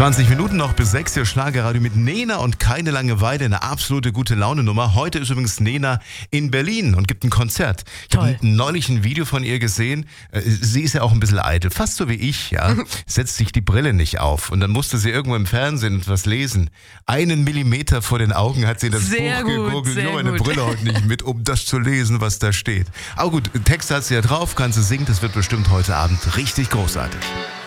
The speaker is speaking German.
20 Minuten noch bis 6 Uhr Schlagerradio mit Nena und keine Langeweile, eine absolute gute Laune-Nummer. Heute ist übrigens Nena in Berlin und gibt ein Konzert. Ich habe neulich ein Video von ihr gesehen. Sie ist ja auch ein bisschen eitel, fast so wie ich, ja. Setzt sich die Brille nicht auf und dann musste sie irgendwo im Fernsehen was lesen. 1 Millimeter vor den Augen hat sie das Buch gegoogelt. Ich habe meine Brille heute nicht mit, um das zu lesen, was da steht. Aber gut, Text hat sie ja drauf, kann sie singen. Das wird bestimmt heute Abend richtig großartig.